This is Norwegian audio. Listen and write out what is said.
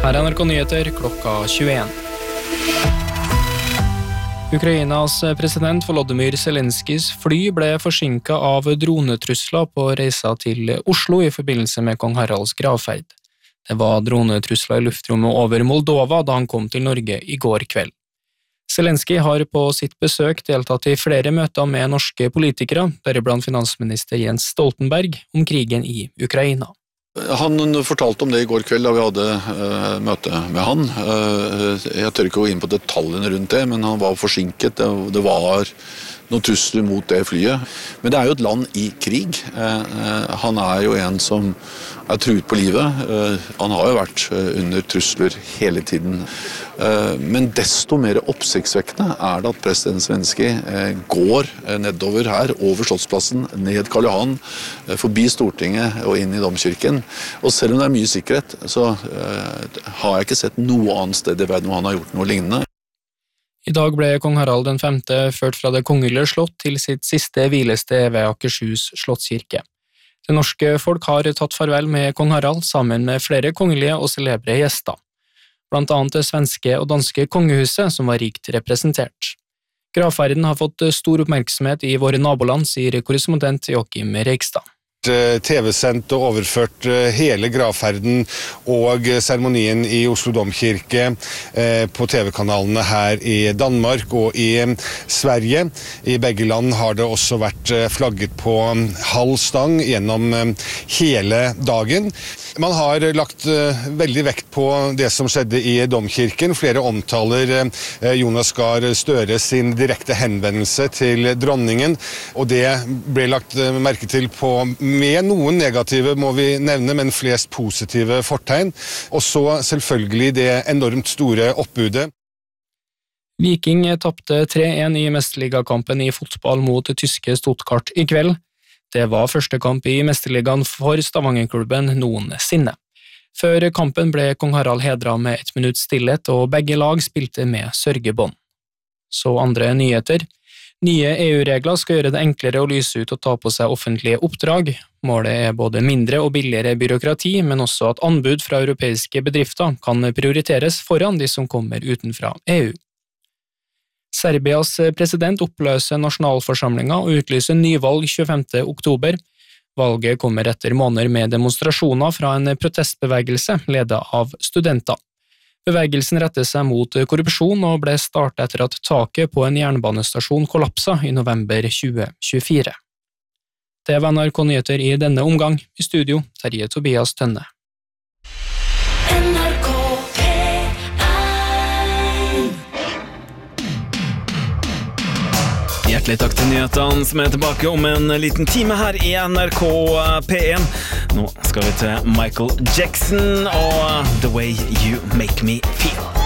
Her NRK Nyheter klokka 21. Ukrainas president Volodymyr Zelenskis fly ble forsinket av dronetrusler på reisa til Oslo i forbindelse med kong Haralds gravferd. Det var dronetrusler i luftrommet over Moldova da han kom til Norge i går kveld. Zelensky har på sitt besøk deltatt i flere møter med norske politikere, deriblant finansminister Jens Stoltenberg, om krigen i Ukraina. Han fortalte om det i går kveld da vi hadde møte med han. Jeg tør ikke gå inn på detaljene rundt det, men han var forsinket. Det var noen trusler mot det flyet. Men det er jo et land i krig. Han er jo en som er truet på livet. Han har jo vært under trusler hele tiden. Men desto mer oppsiktsvekkende er det at president Zelensky går nedover her, over Slottsplassen, ned Karl Johan, forbi Stortinget og inn i Domkirken. Og selv om det er mye sikkerhet, så har jeg ikke sett noe annet sted i verden hvor han har gjort noe lignende. I dag ble kong Harald den 5. ført fra det kongelige slott til sitt siste hvilested ved Akershus slottskirke. Det norske folk har tatt farvel med kong Harald sammen med flere kongelige og celebre gjester. Blant annet det svenske og danske kongehuset som var rikt representert. Gravferden har fått stor oppmerksomhet i våre naboland, sier korrespondent Joachim Reigstad. TV-sendt og overført hele gravferden og seremonien i Oslo Domkirke på TV-kanalene her i Danmark og i Sverige. I begge land har det også vært flagget på halv stang gjennom hele dagen. Man har lagt veldig vekt på det som skjedde i Domkirken. Flere omtaler Jonas Gahr Støre sin direkte henvendelse til dronningen, og det ble lagt merke til på med noen negative må vi nevne, men flest positive fortegn. Og så selvfølgelig det enormt store oppbudet. Viking tapte 3-1 i mesterligakampen i fotball mot tyske Stuttgart i kveld. Det var første kamp i mesterligaen for Stavanger-klubben noensinne. Før kampen ble kong Harald hedret med 1 minutt stillhet, og begge lag spilte med sørgebånd. Så andre nyheter. Nye EU-regler skal gjøre det enklere å lyse ut og ta på seg offentlige oppdrag. Målet er både mindre og billigere byråkrati, men også at anbud fra europeiske bedrifter kan prioriteres foran de som kommer utenfra EU. Serbias president oppløser nasjonalforsamlingen og utlyser nyvalg 25. oktober. Valget kommer etter måneder med demonstrasjoner fra en protestbevegelse ledet av studenter. Bevegelsen rettet seg mot korrupsjon og ble startet etter at taket på en jernbanestasjon kollapset i november 2024. Det var NRK Nyheter i denne omgang. I studio, Terje Tobias Tønne. Hjertelig takk til nyhetene som er tilbake om en liten time her i NRK P1. Nå skal vi til Michael Jackson og The Way You Make Me Feel.